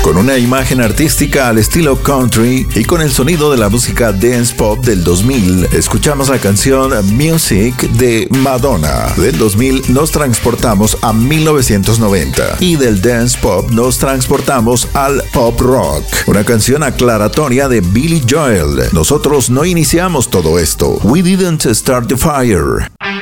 Con una imagen artística al estilo country y con el sonido de la música dance pop del 2000, escuchamos la canción Music de Madonna. Del 2000 nos transportamos a 1990 y del dance pop nos transportamos al pop rock. Una canción aclaratoria de Billy Joel. Nosotros no iniciamos todo esto. We didn't start the fire.